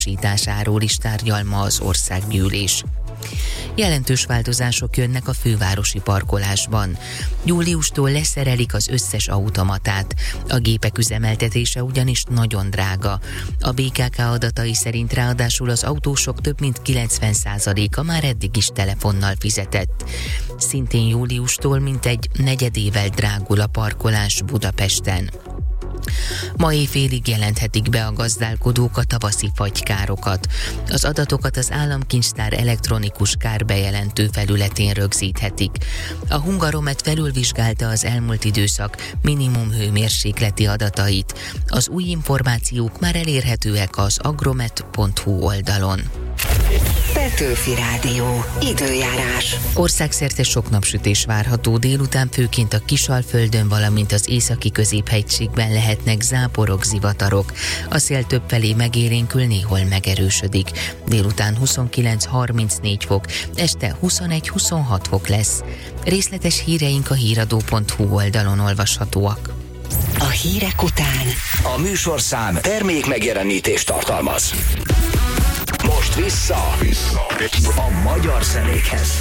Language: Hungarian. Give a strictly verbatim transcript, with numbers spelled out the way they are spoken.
módosításáról is tárgyal ma az országgyűlés. Jelentős változások jönnek a fővárosi parkolásban. Júliustól leszerelik az összes automatát. A gépek üzemeltetése ugyanis nagyon drága. A bé ká ká adatai szerint ráadásul az autósok több mint kilencven százaléka már eddig is telefonnal fizetett. Szintén júliustól mintegy negyedével drágul a parkolás Budapesten. Ma éjfélig jelenthetik be a gazdálkodók a tavaszi fagykárokat. Az adatokat az Államkincstár elektronikus kárbejelentő felületén rögzíthetik. A Hungaromet felülvizsgálta az elmúlt időszak minimum hőmérsékleti adatait. Az új információk már elérhetőek az agromet pont hu oldalon. Petőfi Rádió. Időjárás. Országszerte sok napsütés várható, délután főként a Kisalföldön, valamint az északi középhegységben lehetnek záporok, zivatarok. A szél többfelé megélénkül, néhol megerősödik. Délután huszonkilenc harmincnégy fok, este huszonegy huszonhat fok lesz. Részletes híreink a híradó pont hu oldalon olvashatóak. A hírek után a műsorszám termék megjelenítést tartalmaz. Most vissza, vissza a magyar zenékhez.